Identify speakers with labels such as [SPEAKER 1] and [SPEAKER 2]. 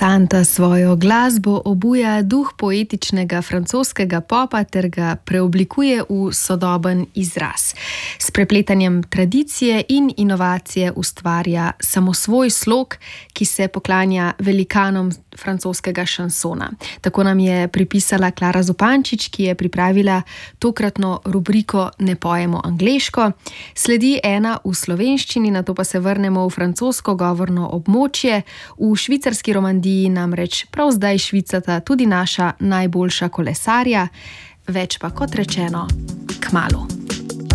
[SPEAKER 1] Santa svojo glasbo obuja duh poetičnega francoskega popa ter ga preoblikuje v sodoben izraz. S prepletanjem tradicije in inovacije ustvarja samosvoj slog, ki se poklanja velikanom francoskega šansona. Tako nam je pripisala Klara Zupančič, ki je pripravila tokratno rubriko Ne pojemo angleško. Sledi ena v slovenščini, nato pa se vrnemo v francosko govorno območje. V švicarski Romandiji namreč prav zdaj švicata tudi naša najboljša kolesarja, več pa kot rečeno, kmalu.